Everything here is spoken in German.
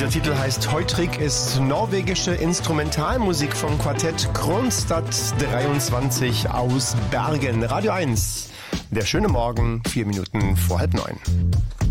Der Titel heißt Heutrig, ist norwegische Instrumentalmusik vom Quartett Kronstadt 23 aus Bergen. Radio 1, der schöne Morgen, 4 Minuten vor 8:30.